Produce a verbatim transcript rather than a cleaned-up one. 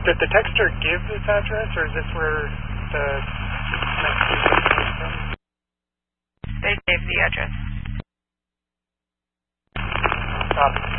Did the texter give this address, or is this where the message came from? They gave the address. Copy.